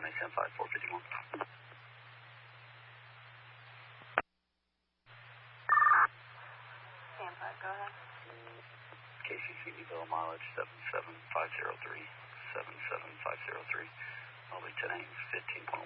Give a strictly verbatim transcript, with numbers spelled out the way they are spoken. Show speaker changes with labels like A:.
A: A seven five four five one.
B: Stand by, go ahead.
A: K C C Evo mileage seven seven five zero three, seven seven five zero three. I'll be today fifteen point